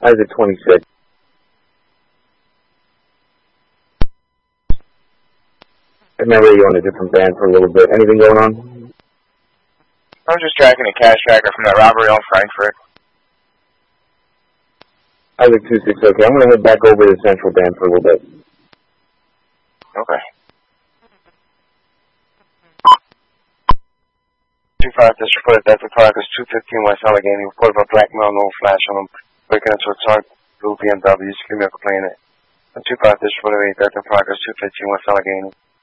Isaac 26. I remember you on a different band for a little bit. Anything going on? I was just tracking a cash tracker from that robbery on Frankfurt. Isaac 26, okay. I'm going to head back over to the Central Band for a little bit. Okay. 2-5, this report at Delta Park is 215 West Allegheny. Report of a black male, no flash on him, breaking into a dark blue BMW. Just give me a complaint. 2-5, this report at Delta Park is 215 West Allegheny.